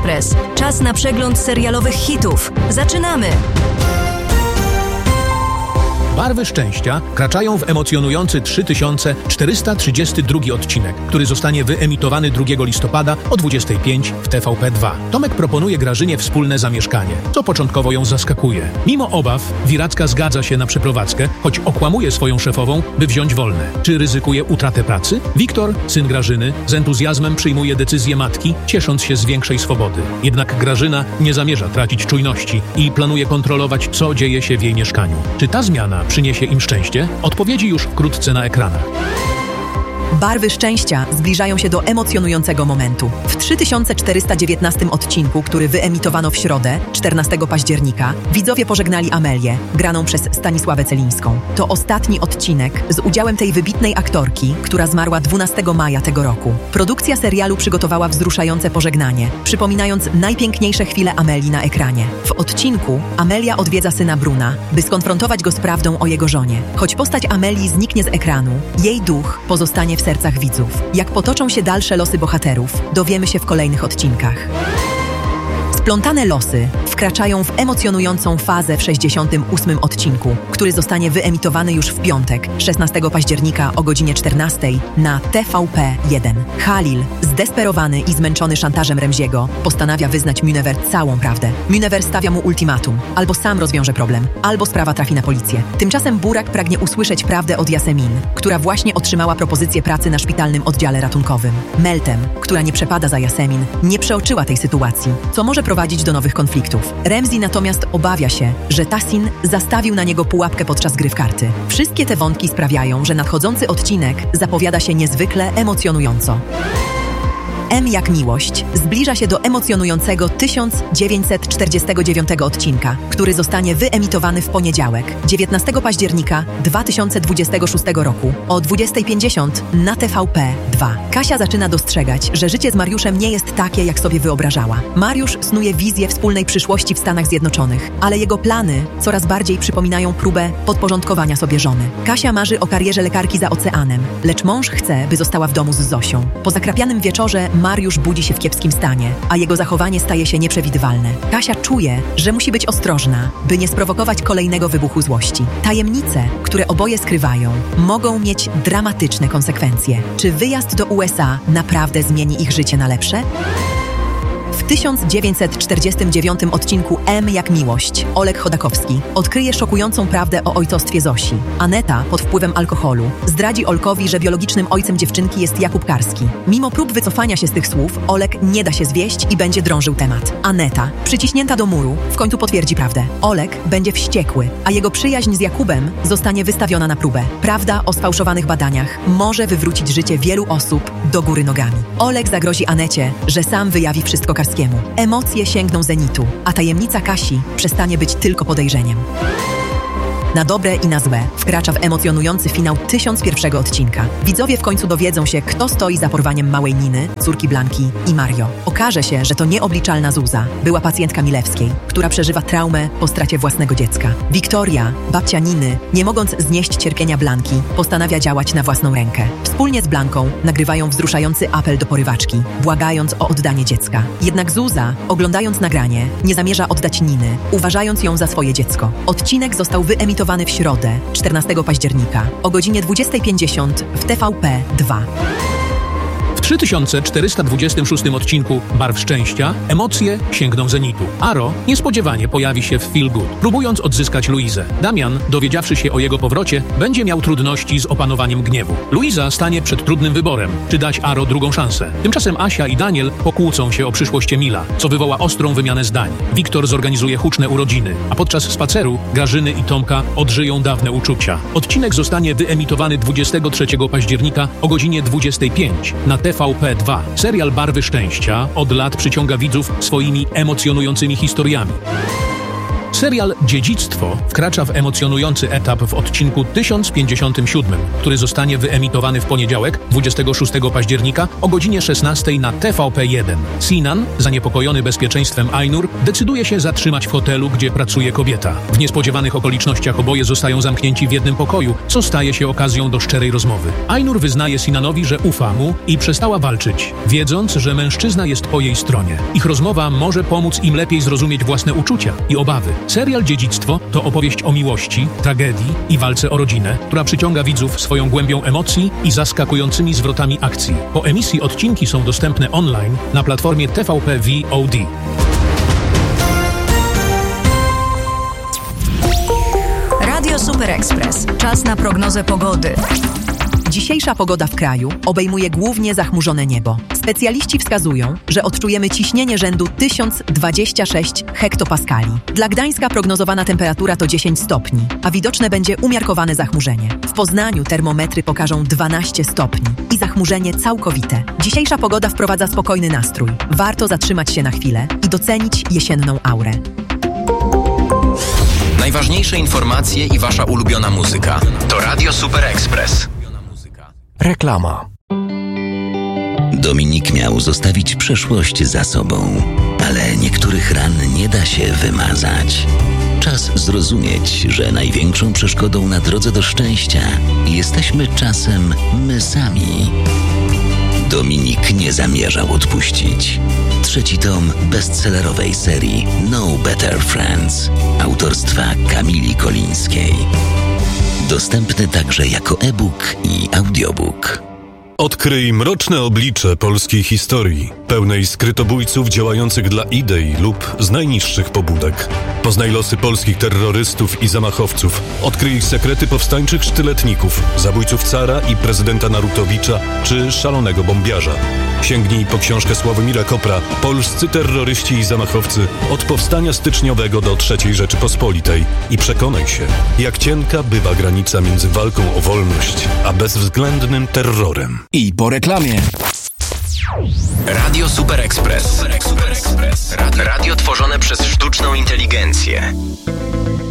Express. Czas na przegląd serialowych hitów. Zaczynamy! Barwy szczęścia kraczają w emocjonujący 3432 odcinek, który zostanie wyemitowany 2 listopada o 25 w TVP2. Tomek proponuje Grażynie wspólne zamieszkanie, co początkowo ją zaskakuje. Mimo obaw, Wiracka zgadza się na przeprowadzkę, choć okłamuje swoją szefową, by wziąć wolne. Czy ryzykuje utratę pracy? Wiktor, syn Grażyny, z entuzjazmem przyjmuje decyzję matki, ciesząc się z większej swobody. Jednak Grażyna nie zamierza tracić czujności i planuje kontrolować, co dzieje się w jej mieszkaniu. Czy ta zmiana przyniesie im szczęście? Odpowiedzi już wkrótce na ekranach. Barwy szczęścia zbliżają się do emocjonującego momentu. W 3419 odcinku, który wyemitowano w środę, 14 października, widzowie pożegnali Amelię, graną przez Stanisławę Celińską. To ostatni odcinek z udziałem tej wybitnej aktorki, która zmarła 12 maja tego roku. Produkcja serialu przygotowała wzruszające pożegnanie, przypominając najpiękniejsze chwile Amelii na ekranie. W odcinku Amelia odwiedza syna Bruna, by skonfrontować go z prawdą o jego żonie. Choć postać Amelii zniknie z ekranu, jej duch pozostanie w sercach widzów. Jak potoczą się dalsze losy bohaterów, dowiemy się w kolejnych odcinkach. Splątane losy wkraczają w emocjonującą fazę w 68 odcinku, który zostanie wyemitowany już w piątek, 16 października o godzinie 14 na TVP1. Halil, zdesperowany i zmęczony szantażem Remziego, postanawia wyznać Münevver całą prawdę. Münevver stawia mu ultimatum. Albo sam rozwiąże problem, albo sprawa trafi na policję. Tymczasem Burak pragnie usłyszeć prawdę od Yasemin, która właśnie otrzymała propozycję pracy na szpitalnym oddziale ratunkowym. Meltem, która nie przepada za Yasemin, nie przeoczyła tej sytuacji, co może prowadzić do nowych konfliktów. Remzi natomiast obawia się, że Tahsin zastawił na niego pułapkę podczas gry w karty. Wszystkie te wątki sprawiają, że nadchodzący odcinek zapowiada się niezwykle emocjonująco. M jak miłość zbliża się do emocjonującego 1949 odcinka, który zostanie wyemitowany w poniedziałek, 19 października 2026 roku o 20:50 na TVP2. Kasia zaczyna dostrzegać, że życie z Mariuszem nie jest takie, jak sobie wyobrażała. Mariusz snuje wizję wspólnej przyszłości w Stanach Zjednoczonych, ale jego plany coraz bardziej przypominają próbę podporządkowania sobie żony. Kasia marzy o karierze lekarki za oceanem, lecz mąż chce, by została w domu z Zosią. Po zakrapianym wieczorze Mariusz budzi się w kiepskim stanie, a jego zachowanie staje się nieprzewidywalne. Kasia czuje, że musi być ostrożna, by nie sprowokować kolejnego wybuchu złości. Tajemnice, które oboje skrywają, mogą mieć dramatyczne konsekwencje. Czy wyjazd do USA naprawdę zmieni ich życie na lepsze? W 1949 odcinku M jak miłość Oleg Chodakowski odkryje szokującą prawdę o ojcostwie Zosi. Aneta, pod wpływem alkoholu, zdradzi Olkowi, że biologicznym ojcem dziewczynki jest Jakub Karski. Mimo prób wycofania się z tych słów, Oleg nie da się zwieść i będzie drążył temat. Aneta, przyciśnięta do muru, w końcu potwierdzi prawdę. Oleg będzie wściekły, a jego przyjaźń z Jakubem zostanie wystawiona na próbę. Prawda o sfałszowanych badaniach może wywrócić życie wielu osób do góry nogami. Oleg zagrozi Anecie, że sam wyjawi wszystko Karskiemu. Emocje sięgną zenitu, a tajemnica Kasi przestanie być tylko podejrzeniem. Na dobre i na złe wkracza w emocjonujący finał 1001 odcinka. Widzowie w końcu dowiedzą się, kto stoi za porwaniem małej Niny, córki Blanki i Mario. Okaże się, że to nieobliczalna Zuza, była pacjentka Milewskiej, która przeżywa traumę po stracie własnego dziecka. Wiktoria, babcia Niny, nie mogąc znieść cierpienia Blanki, postanawia działać na własną rękę. Wspólnie z Blanką nagrywają wzruszający apel do porywaczki, błagając o oddanie dziecka. Jednak Zuza, oglądając nagranie, nie zamierza oddać Niny, uważając ją za swoje dziecko. Odcinek został wyemitowany w środę, 14 października o godzinie 20:50 w TVP2. W 3426 odcinku Barw szczęścia emocje sięgną zenitu. Aro niespodziewanie pojawi się w Feel Good, próbując odzyskać Luizę. Damian, dowiedziawszy się o jego powrocie, będzie miał trudności z opanowaniem gniewu. Luiza stanie przed trudnym wyborem, czy dać Aro drugą szansę. Tymczasem Asia i Daniel pokłócą się o przyszłość Emila, co wywoła ostrą wymianę zdań. Wiktor zorganizuje huczne urodziny, a podczas spaceru Grażyny i Tomka odżyją dawne uczucia. Odcinek zostanie wyemitowany 23 października o godzinie 25 na TVP2. Serial Barwy szczęścia od lat przyciąga widzów swoimi emocjonującymi historiami. Serial Dziedzictwo wkracza w emocjonujący etap w odcinku 1057, który zostanie wyemitowany w poniedziałek, 26 października o godzinie 16 na TVP1. Sinan, zaniepokojony bezpieczeństwem Ainur, decyduje się zatrzymać w hotelu, gdzie pracuje kobieta. W niespodziewanych okolicznościach oboje zostają zamknięci w jednym pokoju, co staje się okazją do szczerej rozmowy. Ainur wyznaje Sinanowi, że ufa mu i przestała walczyć, wiedząc, że mężczyzna jest po jej stronie. Ich rozmowa może pomóc im lepiej zrozumieć własne uczucia i obawy. Serial Dziedzictwo to opowieść o miłości, tragedii i walce o rodzinę, która przyciąga widzów swoją głębią emocji i zaskakującymi zwrotami akcji. Po emisji odcinki są dostępne online na platformie TVP VOD. Radio Super Express. Czas na prognozę pogody. Dzisiejsza pogoda w kraju obejmuje głównie zachmurzone niebo. Specjaliści wskazują, że odczujemy ciśnienie rzędu 1026 hektopaskali. Dla Gdańska prognozowana temperatura to 10 stopni, a widoczne będzie umiarkowane zachmurzenie. W Poznaniu termometry pokażą 12 stopni i zachmurzenie całkowite. Dzisiejsza pogoda wprowadza spokojny nastrój. Warto zatrzymać się na chwilę i docenić jesienną aurę. Najważniejsze informacje i wasza ulubiona muzyka. To Radio Super Express. Reklama. Dominik miał zostawić przeszłość za sobą, ale niektórych ran nie da się wymazać. Czas zrozumieć, że największą przeszkodą na drodze do szczęścia jesteśmy czasem my sami. Dominik nie zamierzał odpuścić. 3. tom bestsellerowej serii No Better Friends autorstwa Kamili Kolińskiej. Dostępny także jako e-book i audiobook. Odkryj mroczne oblicze polskiej historii, pełnej skrytobójców działających dla idei lub z najniższych pobudek. Poznaj losy polskich terrorystów i zamachowców. Odkryj ich sekrety powstańczych sztyletników, zabójców cara i prezydenta Narutowicza czy szalonego bombiarza. Sięgnij po książkę Sławomira Kopra Polscy terroryści i zamachowcy od powstania styczniowego do III Rzeczypospolitej i przekonaj się, jak cienka bywa granica między walką o wolność a bezwzględnym terrorem. I po reklamie. Radio Super Express. Radio tworzone przez sztuczną inteligencję.